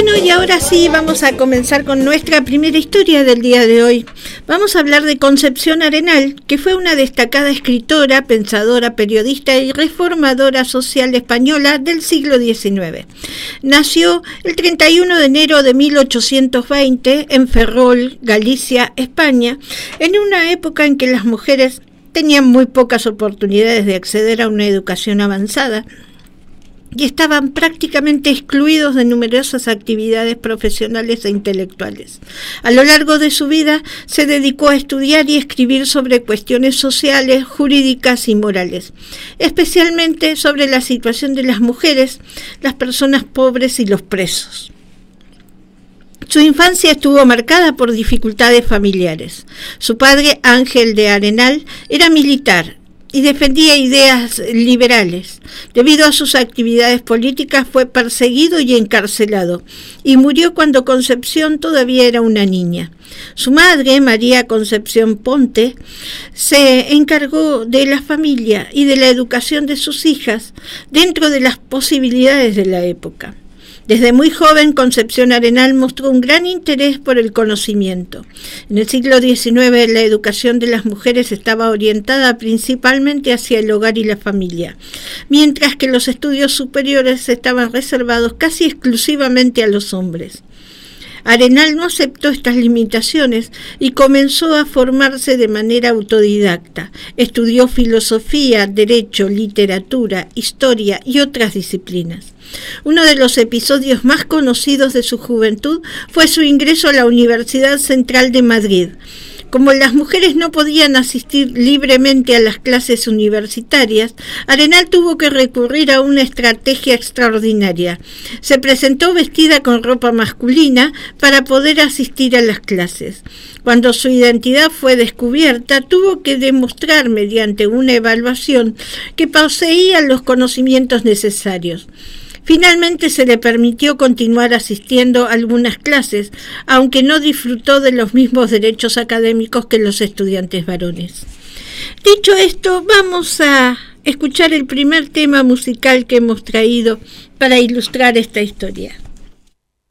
Bueno, y ahora sí vamos a comenzar con nuestra primera historia del día de hoy. Vamos a hablar de Concepción Arenal, que fue una destacada escritora, pensadora, periodista y reformadora social española del siglo XIX. Nació el 31 de enero de 1820 en Ferrol, Galicia, España, en una época en que las mujeres tenían muy pocas oportunidades de acceder a una educación avanzada y estaban prácticamente excluidos de numerosas actividades profesionales e intelectuales. A lo largo de su vida se dedicó a estudiar y escribir sobre cuestiones sociales, jurídicas y morales, especialmente sobre la situación de las mujeres, las personas pobres y los presos. Su infancia estuvo marcada por dificultades familiares. Su padre, Ángel de Arenal, era militar y defendía ideas liberales. Debido a sus actividades políticas fue perseguido y encarcelado, y murió cuando Concepción todavía era una niña. Su madre, María Concepción Ponte, se encargó de la familia y de la educación de sus hijas dentro de las posibilidades de la época. Desde muy joven, Concepción Arenal mostró un gran interés por el conocimiento. En el siglo XIX, la educación de las mujeres estaba orientada principalmente hacia el hogar y la familia, mientras que los estudios superiores estaban reservados casi exclusivamente a los hombres. Arenal no aceptó estas limitaciones y comenzó a formarse de manera autodidacta. Estudió filosofía, derecho, literatura, historia y otras disciplinas. Uno de los episodios más conocidos de su juventud fue su ingreso a la Universidad Central de Madrid. Como las mujeres no podían asistir libremente a las clases universitarias, Arenal tuvo que recurrir a una estrategia extraordinaria. Se presentó vestida con ropa masculina para poder asistir a las clases. Cuando su identidad fue descubierta, tuvo que demostrar mediante una evaluación que poseía los conocimientos necesarios. Finalmente se le permitió continuar asistiendo a algunas clases, aunque no disfrutó de los mismos derechos académicos que los estudiantes varones. Dicho esto, vamos a escuchar el primer tema musical que hemos traído para ilustrar esta historia.